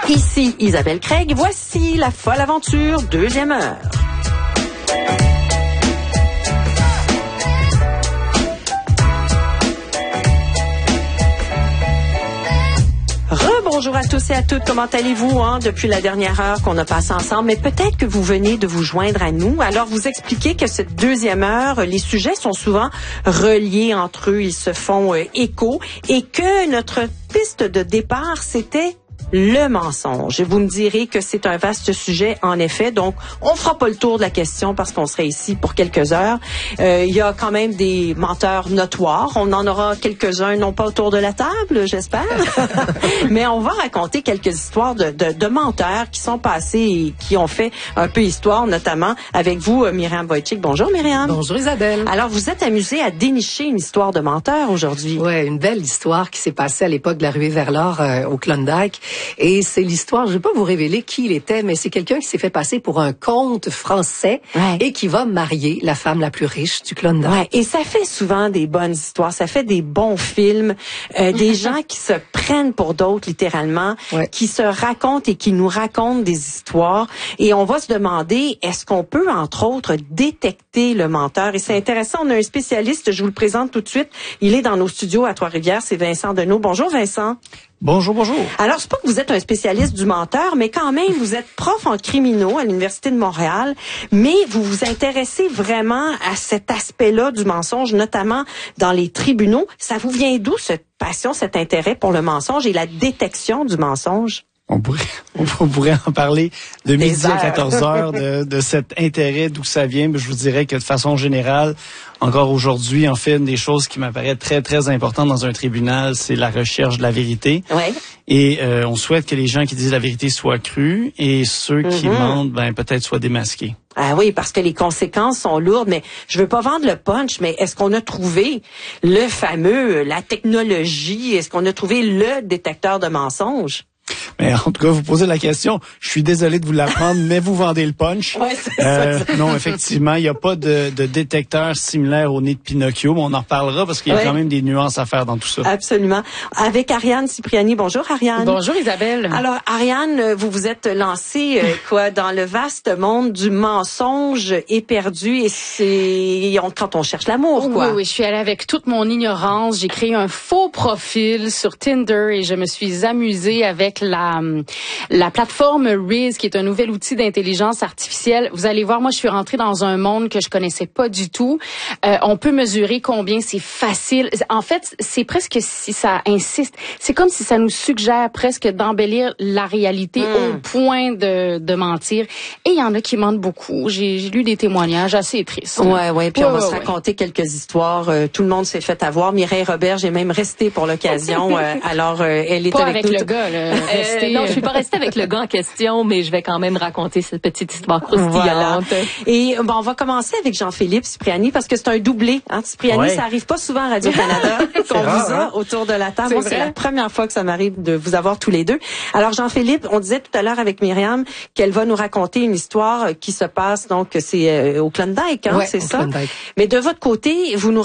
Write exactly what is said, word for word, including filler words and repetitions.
Ici Isabelle Craig, voici La Folle Aventure, deuxième heure. Bonjour à tous et à toutes. Comment allez-vous hein, depuis la dernière heure qu'on a passée ensemble? Mais peut-être que vous venez de vous joindre à nous. Alors, vous expliquez que cette deuxième heure, les sujets sont souvent reliés entre eux. Ils se font euh, écho et que notre piste de départ, c'était le mensonge. Vous me direz que c'est un vaste sujet, en effet. Donc, on fera pas le tour de la question parce qu'on serait ici pour quelques heures. Euh, il y a quand même des menteurs notoires. On en aura quelques-uns, non pas autour de la table, j'espère. Mais on va raconter quelques histoires de, de, de menteurs qui sont passés et qui ont fait un peu histoire, notamment avec vous, Myriam Wojcik. Bonjour, Myriam. Bonjour, Isabelle. Alors, vous êtes amusée à dénicher une histoire de menteur aujourd'hui. Oui, une belle histoire qui s'est passée à l'époque de la ruée vers l'or euh, au Klondike. Et c'est l'histoire, je ne vais pas vous révéler qui il était, mais c'est quelqu'un qui s'est fait passer pour un comte français ouais. et qui va marier la femme la plus riche du Klondike. Ouais. Et ça fait souvent des bonnes histoires, ça fait des bons films, euh, des gens qui se prennent pour d'autres littéralement, ouais. qui se racontent et qui nous racontent des histoires. Et on va se demander, est-ce qu'on peut, entre autres, détecter le menteur? Et c'est intéressant, on a un spécialiste, je vous le présente tout de suite. Il est dans nos studios à Trois-Rivières, c'est Vincent Deneau. Bonjour Vincent. Bonjour, bonjour. Alors, c'est pas que vous êtes un spécialiste du menteur, mais quand même, vous êtes prof en criminaux à l'Université de Montréal, mais vous vous intéressez vraiment à cet aspect-là du mensonge, notamment dans les tribunaux. Ça vous vient d'où cette passion, cet intérêt pour le mensonge et la détection du mensonge? On pourrait, on pourrait en parler de midi à quatorze heures de, de cet intérêt, d'où ça vient. Mais je vous dirais que de façon générale, encore aujourd'hui, en fait, une des choses qui m'apparaît très, très importante dans un tribunal, c'est la recherche de la vérité. Ouais. Et euh, on souhaite que les gens qui disent la vérité soient crus et ceux qui mm-hmm. mentent, ben peut-être soient démasqués. Ah oui, parce que les conséquences sont lourdes, mais je veux pas vendre le punch, mais est-ce qu'on a trouvé le fameux, la technologie, est-ce qu'on a trouvé le détecteur de mensonges? Mais en tout cas, vous posez la question. Je suis désolé de vous l'apprendre, mais vous vendez le punch. Ouais, c'est euh, ça. Non, effectivement, il n'y a pas de, de détecteur similaire au nez de Pinocchio, mais on en reparlera parce qu'il y a ouais. quand même des nuances à faire dans tout ça. Absolument. Avec Ariane Cipriani. Bonjour, Ariane. Bonjour, Isabelle. Alors, Ariane, vous vous êtes lancée euh, quoi dans le vaste monde du mensonge éperdu et c'est on, quand on cherche l'amour, quoi. Oui, oui, je suis allée avec toute mon ignorance. J'ai créé un faux profil sur Tinder et je me suis amusée avec la la plateforme Riz, qui est un nouvel outil d'intelligence artificielle. Vous allez voir, moi, je suis rentrée dans un monde que je connaissais pas du tout. Euh, on peut mesurer combien c'est facile. En fait, c'est presque si ça insiste. C'est comme si ça nous suggère presque d'embellir la réalité mmh. au point de, de mentir. Et il y en a qui mentent beaucoup. J'ai, j'ai lu des témoignages assez tristes. Ouais, ouais. Puis ouais, on va ouais, se ouais. raconter quelques histoires. Euh, tout le monde s'est fait avoir. Mireille Robert, j'ai même resté pour l'occasion. euh, alors, euh, elle est pas avec, avec nous. le gars, là. Euh, non, je suis pas restée avec le gars en question, mais je vais quand même raconter cette petite histoire croustillante. Voilà. Et bon, on va commencer avec Jean-Philippe Cipriani parce que c'est un doublé. Hein, Cipriani, ouais. ça arrive pas souvent à Radio-Canada qu'on vous a autour de la table. C'est Moi, vrai. c'est la première fois que ça m'arrive de vous avoir tous les deux. Alors, Jean-Philippe, on disait tout à l'heure avec Myriam qu'elle va nous raconter une histoire qui se passe, donc c'est euh, au Klondike, hein, ouais, c'est au ça? Klondike. Mais de votre côté, vous nous